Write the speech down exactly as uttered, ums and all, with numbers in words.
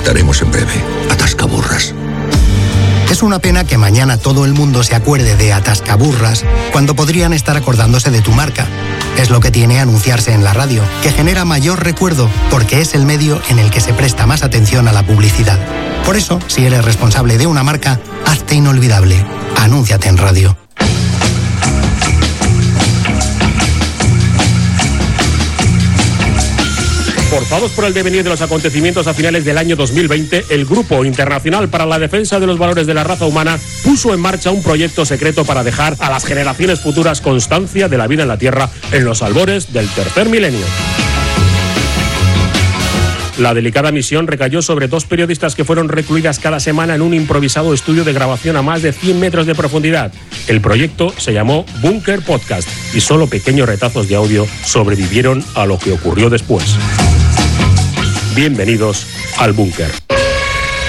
Conectaremos en breve. Atascaburras. Es una pena que mañana todo el mundo se acuerde de Atascaburras cuando podrían estar acordándose de tu marca. Es lo que tiene anunciarse en la radio, que genera mayor recuerdo porque es el medio en el que se presta más atención a la publicidad. Por eso, si eres responsable de una marca, hazte inolvidable. Anúnciate en radio. Forzados por el devenir de los acontecimientos a finales del año dos mil veinte, el Grupo Internacional para la Defensa de los Valores de la Raza Humana puso en marcha un proyecto secreto para dejar a las generaciones futuras constancia de la vida en la Tierra en los albores del tercer milenio. La delicada misión recayó sobre dos periodistas que fueron recluidas cada semana en un improvisado estudio de grabación a más de cien metros de profundidad. El proyecto se llamó Búnker Podcast y solo pequeños retazos de audio sobrevivieron a lo que ocurrió después. Bienvenidos al Búnker.